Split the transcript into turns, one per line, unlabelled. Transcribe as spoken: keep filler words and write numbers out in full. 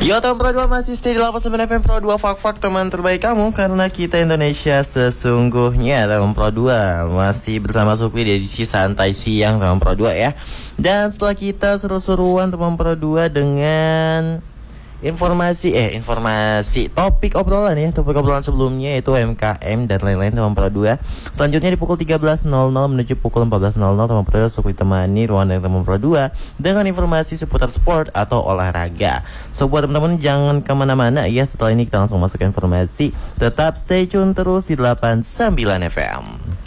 Yo teman Pro dua masih stay di delapan puluh sembilan F M Pro dua Fak-Fak teman terbaik kamu. Karena kita Indonesia sesungguhnya. Teman Pro dua masih bersama Sukri di edisi santai siang teman Pro dua ya. Dan setelah kita seru-seruan teman Pro dua dengan informasi eh informasi topik obrolan ya, topik obrolan sebelumnya yaitu U M K M dan lain-lain teman Pro dua. Selanjutnya di pukul tiga belas nol nol menuju pukul empat belas nol nol teman Pro dua Sukri temani ruang dan teman Pro dua dengan informasi seputar sport atau olahraga. So buat teman-teman jangan kemana-mana ya, setelah ini kita langsung masuk ke informasi. Tetap stay tune terus di delapan puluh sembilan F M.